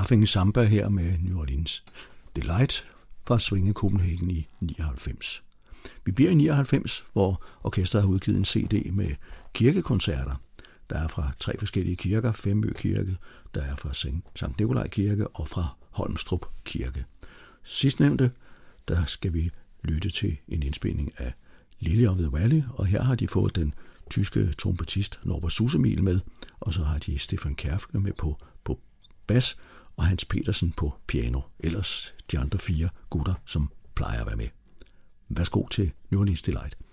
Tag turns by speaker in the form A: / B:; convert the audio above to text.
A: Laughing Samba her med New Orleans Delight fra Swinging Copenhagen i 99. Vi bliver i 99, hvor orkestret har udgivet en CD med kirkekoncerter. Der er fra 3 forskellige kirker, Femø Kirke, der er fra Sankt Nikolaj Kirke og fra Holmstrup Kirke. Sidstnævnte, der skal vi lytte til en indspilning af Lily of the Valley, og her har de fået den tyske trompetist Norbert Susemil med, og så har de Stefan Kerfke med på bas, og Hans Petersen på piano. Ellers de andre 4 gutter, som plejer at være med. Værsgo til New Orleans Delight.